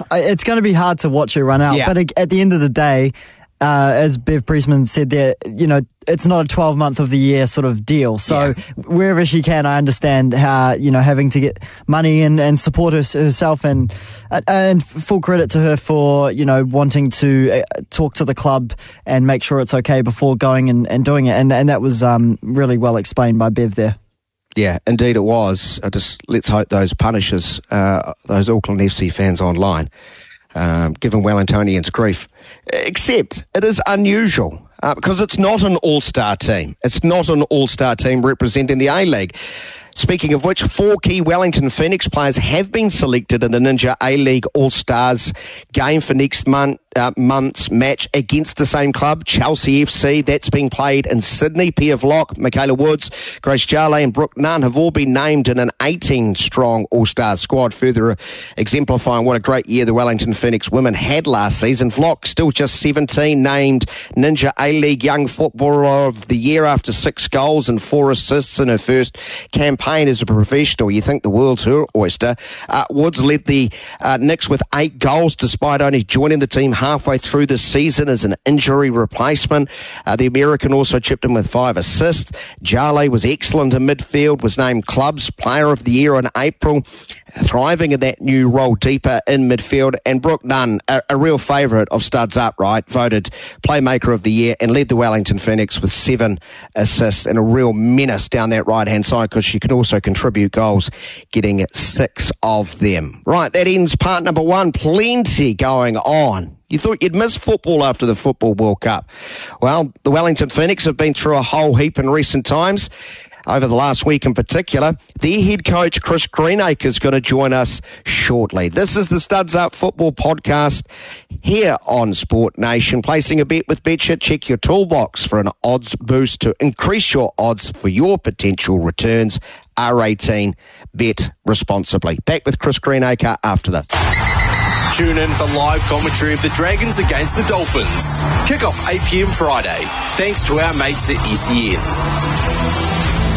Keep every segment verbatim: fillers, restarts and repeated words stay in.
it's going to be hard to watch her run out. Yeah. But at the end of the day, uh, as Bev Priestman said there, you know, it's not a twelve month of the year sort of deal. So yeah. wherever she can, I understand how, you know, having to get money and, and support her, herself, and and full credit to her for, you know, wanting to talk to the club and make sure it's okay before going and, and doing it. And, and that was um, really well explained by Bev there. Yeah, indeed it was. I just let's hope those punishers, uh, those Auckland F C fans online, um, giving Wellingtonians grief. Except it is unusual uh, because it's not an all-star team. It's not an all-star team representing the A-League. Speaking of which, four key Wellington Phoenix players have been selected in the Ninja A-League All-Stars game for next month, uh, month's match against the same club, Chelsea F C. That's being played in Sydney. Pia Vlock, Michaela Woods, Grace Jale and Brooke Nunn have all been named in an eighteen-strong All-Star squad, further exemplifying what a great year the Wellington Phoenix women had last season. Vlock, still just seventeen, named Ninja A-League Young Footballer of the Year after six goals and four assists in her first campaign as a professional. You think the world's her oyster. Uh, Woods led the uh, Knicks with eight goals despite only joining the team halfway through the season as an injury replacement. Uh, the American also chipped in with five assists. Jale was excellent in midfield, was named Club's Player of the Year in April, thriving in that new role deeper in midfield. And Brooke Nunn, a, a real favourite of Studs Upright, voted Playmaker of the Year and led the Wellington Phoenix with seven assists and a real menace down that right-hand side because she can also contribute goals, getting six of them. Right, that ends part number one. Plenty going on. You thought you'd miss football after the Football World Cup. Well, the Wellington Phoenix have been through a whole heap in recent times. Over the last week in particular, their head coach, Chris Greenacre, is going to join us shortly. This is the Studs Up Football Podcast here on Sport Nation. Placing a bet with Betshit, check your toolbox for an odds boost to increase your odds for your potential returns. R eighteen, bet responsibly. Back with Chris Greenacre after this. Tune in for live commentary of the Dragons against the Dolphins. Kick-off eight p.m. Friday, thanks to our mates at S E N.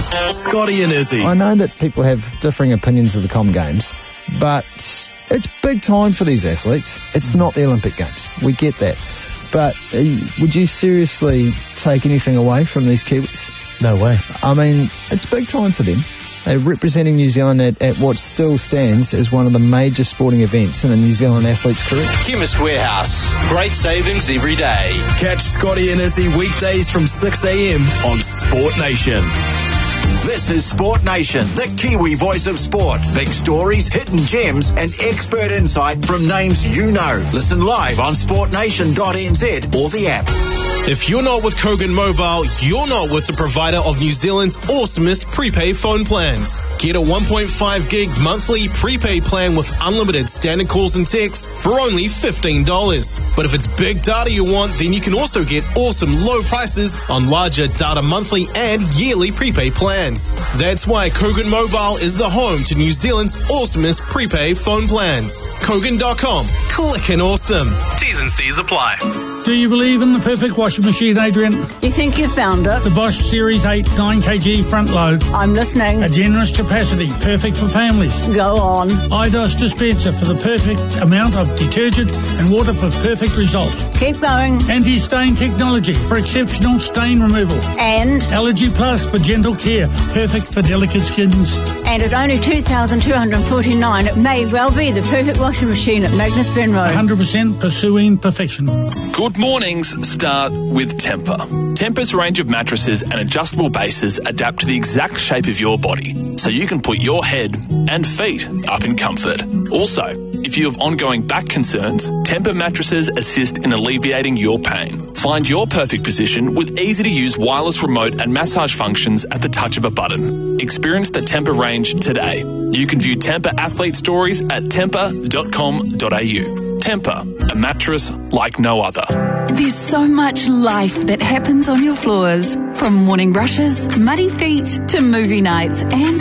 Scotty and Izzy. I know that people have differing opinions of the Com Games, but it's big time for these athletes. It's not the Olympic Games. We get that. But uh, would you seriously take anything away from these Kiwis? No way. I mean, it's big time for them. They're representing New Zealand at, at what still stands as one of the major sporting events in a New Zealand athlete's career. Chemist Warehouse. Great savings every day. Catch Scotty and Izzy weekdays from six a.m. on Sport Nation. This is Sport Nation, the Kiwi voice of sport. Big stories, hidden gems, and expert insight from names you know. Listen live on sport nation dot n z or the app. If you're not with Kogan Mobile, you're not with the provider of New Zealand's awesomest prepaid phone plans. Get a one point five gig monthly prepaid plan with unlimited standard calls and texts for only fifteen dollars. But if it's big data you want, then you can also get awesome low prices on larger data monthly and yearly prepaid plans. That's why Kogan Mobile is the home to New Zealand's awesomest prepaid phone plans. Kogan dot com. Clickin' awesome. T's and C's apply. Do you believe in the perfect washing machine, Adrian? You think you found it? The Bosch Series eight nine kilogram front load. I'm listening. A generous capacity, perfect for families. Go on. iDOS dispenser for the perfect amount of detergent and water for perfect results. Keep going. Anti-stain technology for exceptional stain removal. And? Allergy Plus for gentle care, perfect for delicate skins. And at only two thousand two hundred forty-nine dollars, it may well be the perfect washing machine at Magnus Ben Road. one hundred percent pursuing perfection. Good mornings start with Tempur. Tempur's range of mattresses and adjustable bases adapt to the exact shape of your body, so you can put your head and feet up in comfort. Also, if you have ongoing back concerns, Tempur mattresses assist in alleviating your pain. Find your perfect position with easy-to-use wireless remote and massage functions at the touch of a button. Experience the Tempur range today. You can view Tempur athlete stories at tempur dot com dot a u. Tempur, a mattress like no other. There's so much life that happens on your floors. From morning rushes, muddy feet, to movie nights and